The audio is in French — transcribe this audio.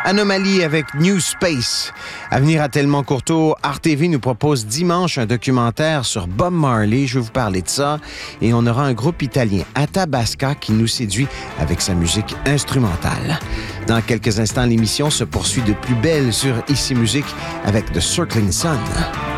Anomalie avec New Space. À venir à Tellement Courteau, RTV nous propose dimanche un documentaire sur Bob Marley. Je vais vous parler de ça. Et on aura un groupe italien, Athabasca, qui nous séduit avec sa musique instrumentale. Dans quelques instants, l'émission se poursuit de plus belle sur Ici Musique avec The Circling Sun.